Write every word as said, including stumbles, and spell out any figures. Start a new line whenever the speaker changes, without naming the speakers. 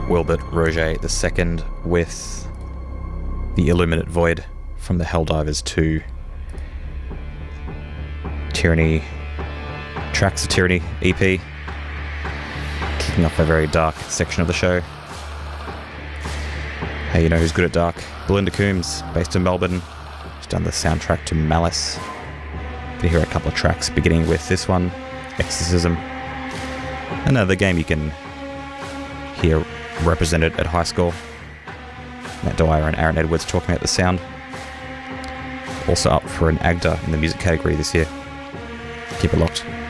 Wilbert Roget the second with The Illuminate Void from the Helldivers two Tyranny, Tracks of Tyranny E P, kicking off a very dark section of the show. Hey, you know who's good at dark? Belinda Coombs, based in Melbourne. She's done the soundtrack to Malice. You can hear a couple of tracks, beginning with this one, Exorcism. Another game you can hear represented at High Score. Matt Dwyer and Aaron Edwards talking about the sound. Also up for an A G D A in the music category this year. Keep it locked.